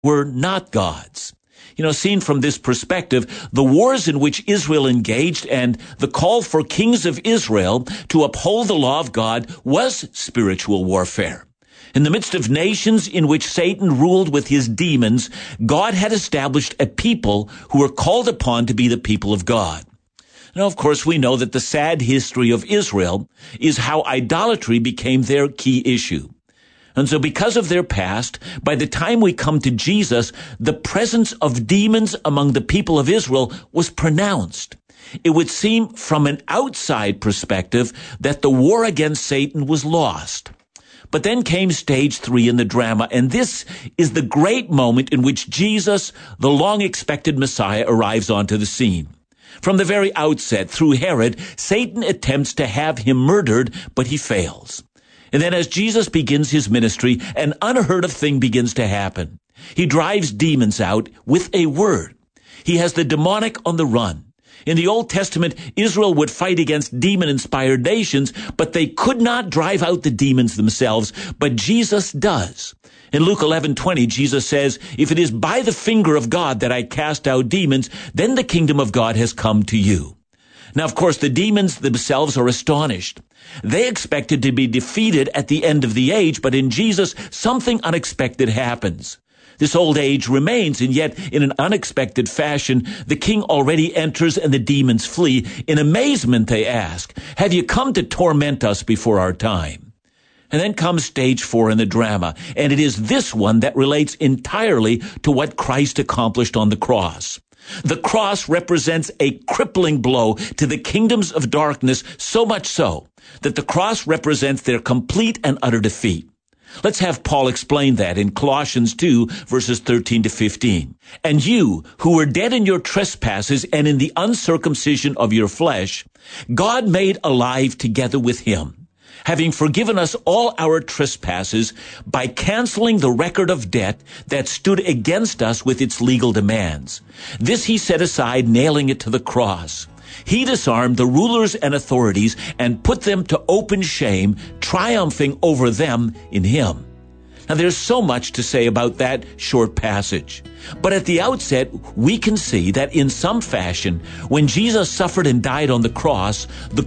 were not God's. Seen from this perspective, the wars in which Israel engaged and the call for kings of Israel to uphold the law of God was spiritual warfare. In the midst of nations in which Satan ruled with his demons, God had established a people who were called upon to be the people of God. Now, of course, we know that the sad history of Israel is how idolatry became their key issue. And so because of their past, by the time we come to Jesus, the presence of demons among the people of Israel was pronounced. It would seem from an outside perspective that the war against Satan was lost. But then came stage 3 in the drama, and this is the great moment in which Jesus, the long-expected Messiah, arrives onto the scene. From the very outset, through Herod, Satan attempts to have him murdered, but he fails. And then as Jesus begins his ministry, an unheard of thing begins to happen. He drives demons out with a word. He has the demonic on the run. In the Old Testament, Israel would fight against demon-inspired nations, but they could not drive out the demons themselves, but Jesus does. In Luke 11:20, Jesus says, "If it is by the finger of God that I cast out demons, then the kingdom of God has come to you." Now, of course, the demons themselves are astonished. They expected to be defeated at the end of the age, but in Jesus, something unexpected happens. This old age remains, and yet, in an unexpected fashion, the king already enters and the demons flee. In amazement, they ask, "Have you come to torment us before our time?" And then comes stage 4 in the drama, and it is this one that relates entirely to what Christ accomplished on the cross. The cross represents a crippling blow to the kingdoms of darkness, so much so that the cross represents their complete and utter defeat. Let's have Paul explain that in Colossians 2, verses 13 to 15. "And you, who were dead in your trespasses and in the uncircumcision of your flesh, God made alive together with him, having forgiven us all our trespasses by canceling the record of debt that stood against us with its legal demands. This he set aside, nailing it to the cross. He disarmed the rulers and authorities and put them to open shame, triumphing over them in him." Now, there's so much to say about that short passage. But at the outset, we can see that in some fashion, when Jesus suffered and died on the cross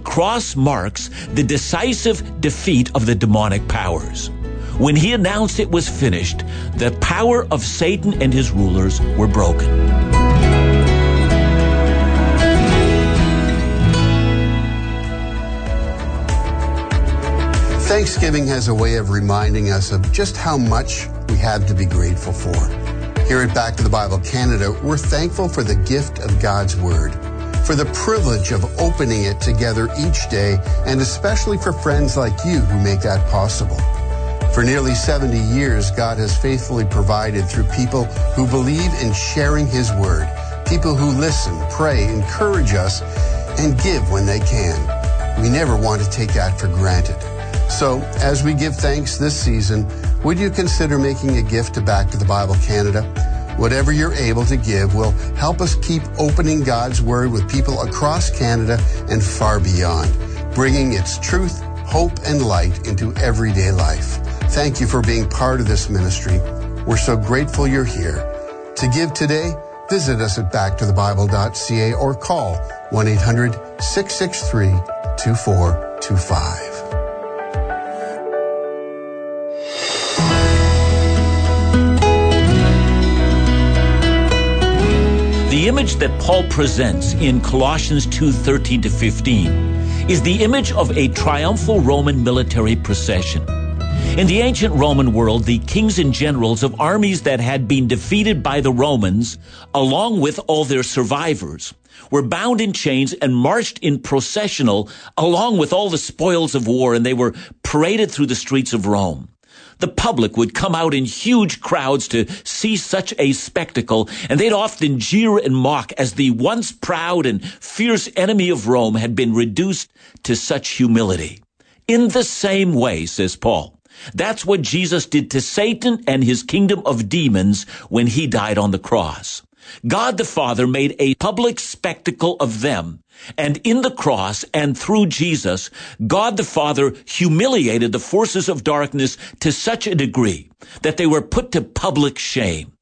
marks the decisive defeat of the demonic powers. When he announced it was finished, the power of Satan and his rulers were broken. Thanksgiving has a way of reminding us of just how much we have to be grateful for. Here at Back to the Bible Canada, we're thankful for the gift of God's Word, for the privilege of opening it together each day, and especially for friends like you who make that possible. For nearly 70 years, God has faithfully provided through people who believe in sharing His Word, people who listen, pray, encourage us, and give when they can. We never want to take that for granted. So, as we give thanks this season, would you consider making a gift to Back to the Bible Canada? Whatever you're able to give will help us keep opening God's Word with people across Canada and far beyond, bringing its truth, hope, and light into everyday life. Thank you for being part of this ministry. We're so grateful you're here. To give today, visit us at backtothebible.ca or call 1-800-663-2425. The image that Paul presents in Colossians 2:13 to 15 is the image of a triumphal Roman military procession. In the ancient Roman world, the kings and generals of armies that had been defeated by the Romans, along with all their survivors, were bound in chains and marched in processional along with all the spoils of war, and they were paraded through the streets of Rome. The public would come out in huge crowds to see such a spectacle, and they'd often jeer and mock as the once proud and fierce enemy of Rome had been reduced to such humility. In the same way, says Paul, that's what Jesus did to Satan and his kingdom of demons when he died on the cross. God the Father made a public spectacle of them, and in the cross and through Jesus, God the Father humiliated the forces of darkness to such a degree that they were put to public shame.